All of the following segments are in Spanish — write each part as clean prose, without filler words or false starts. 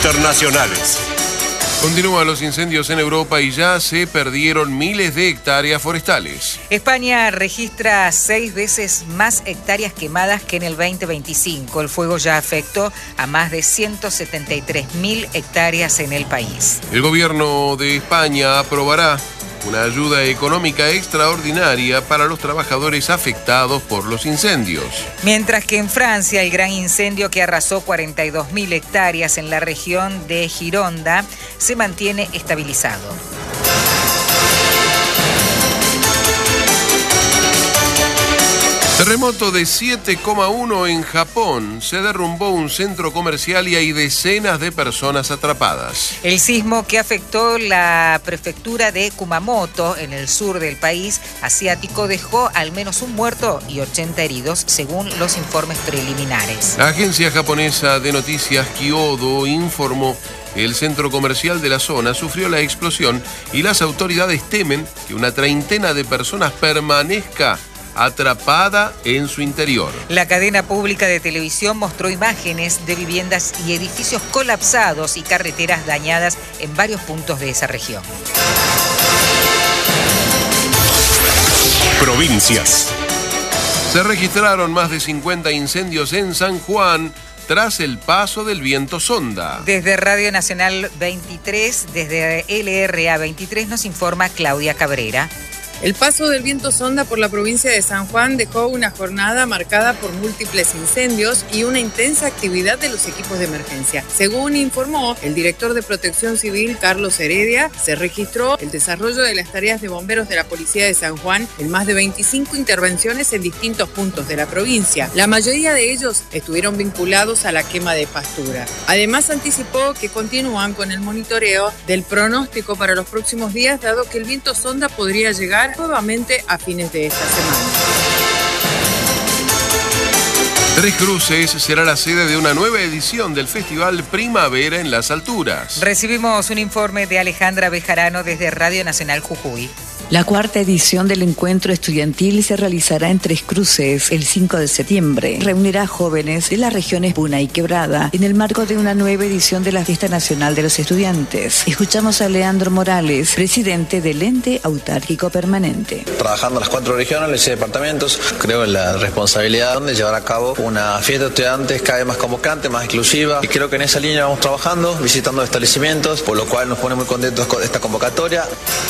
internacionales. Continúan los incendios en Europa y ya se perdieron miles de hectáreas forestales. España registra 6 veces más hectáreas quemadas que en el 2025. El fuego ya afectó a más de 173.000 hectáreas en el país. El gobierno de España aprobará una ayuda económica extraordinaria para los trabajadores afectados por los incendios. Mientras que en Francia, el gran incendio que arrasó 42.000 hectáreas en la región de Gironda se mantiene estabilizado. Terremoto de 7,1 en Japón. Se derrumbó un centro comercial y hay decenas de personas atrapadas. El sismo que afectó la prefectura de Kumamoto, en el sur del país asiático, dejó al menos un muerto y 80 heridos, según los informes preliminares. La agencia japonesa de noticias Kyodo informó que el centro comercial de la zona sufrió la explosión y las autoridades temen que una treintena de personas permanezca atrapada en su interior. La cadena pública de televisión mostró imágenes de viviendas y edificios colapsados y carreteras dañadas en varios puntos de esa región. Provincias. Se registraron más de 50 incendios en San Juan tras el paso del viento sonda. Desde Radio Nacional 23, desde LRA 23, nos informa Claudia Cabrera. El paso del viento sonda por la provincia de San Juan dejó una jornada marcada por múltiples incendios y una intensa actividad de los equipos de emergencia. Según informó el director de Protección Civil, Carlos Heredia, se registró el desarrollo de las tareas de bomberos de la Policía de San Juan en más de 25 intervenciones en distintos puntos de la provincia. La mayoría de ellos estuvieron vinculados a la quema de pastura. Además, anticipó que continúan con el monitoreo del pronóstico para los próximos días, dado que el viento sonda podría llegar nuevamente a fines de esta semana. Tres Cruces será la sede de una nueva edición del Festival Primavera en las Alturas. Recibimos un informe de Alejandra Bejarano desde Radio Nacional Jujuy. La cuarta edición del encuentro estudiantil se realizará en Tres Cruces el 5 de septiembre. Reunirá jóvenes de las regiones Puna y Quebrada en el marco de una nueva edición de la Fiesta Nacional de los Estudiantes. Escuchamos a Leandro Morales, presidente del Ente Autárquico Permanente. Trabajando en las 4 regiones, los 6 departamentos, creo en la responsabilidad de llevar a cabo una fiesta de estudiantes cada vez más convocante, más exclusiva. Y creo que en esa línea vamos trabajando, visitando establecimientos, por lo cual nos pone muy contentos con esta convocatoria.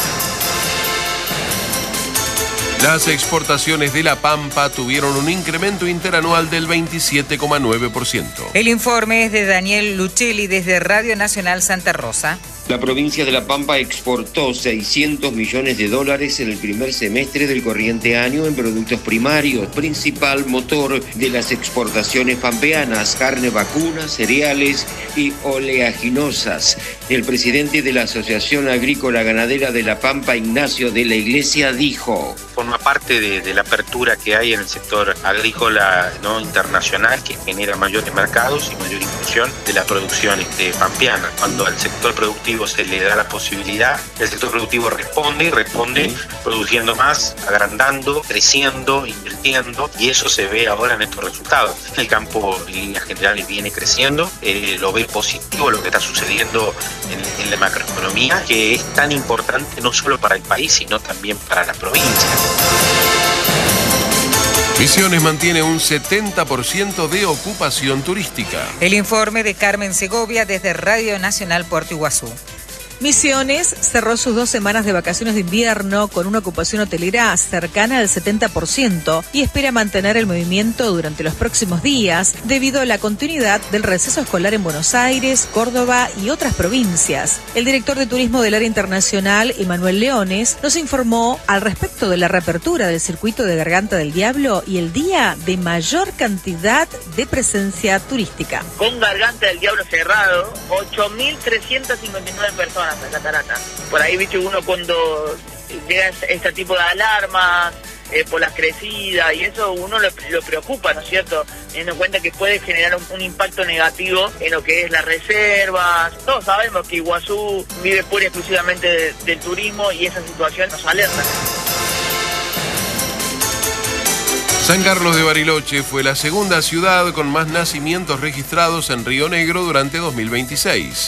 Las exportaciones de La Pampa tuvieron un incremento interanual del 27,9%. El informe es de Daniel Luchelli desde Radio Nacional Santa Rosa. La provincia de La Pampa exportó $600 millones en el primer semestre del corriente año en productos primarios, principal motor de las exportaciones pampeanas, carne vacuna, cereales y oleaginosas. El presidente de la Asociación Agrícola Ganadera de La Pampa, Ignacio de la Iglesia, dijo: forma parte de la apertura que hay en el sector agrícola internacional, que genera mayores mercados y mayor inclusión de la producción pampeana. Cuando al sector productivo se le da la posibilidad, el sector productivo responde produciendo más, agrandando, creciendo, invirtiendo, y eso se ve ahora en estos resultados. El campo en líneas generales viene creciendo, lo ve positivo lo que está sucediendo en la macroeconomía, que es tan importante no solo para el país, sino también para la provincia. Misiones mantiene un 70% de ocupación turística. El informe de Carmen Segovia desde Radio Nacional Puerto Iguazú. Misiones cerró sus 2 semanas de vacaciones de invierno con una ocupación hotelera cercana al 70% y espera mantener el movimiento durante los próximos días debido a la continuidad del receso escolar en Buenos Aires, Córdoba y otras provincias. El director de turismo del área internacional, Emanuel Leones, nos informó al respecto de la reapertura del circuito de Garganta del Diablo y el día de mayor cantidad de presencia turística. Con Garganta del Diablo cerrado, 8.359 personas en Catarata. Por ahí, viste, uno cuando llega este tipo de alarmas por las crecidas y eso, uno lo preocupa, ¿no es cierto? Teniendo en cuenta que puede generar un impacto negativo en lo que es las reservas. Todos sabemos que Iguazú vive pura y exclusivamente del turismo y esa situación nos alerta. San Carlos de Bariloche fue la segunda ciudad con más nacimientos registrados en Río Negro durante 2026.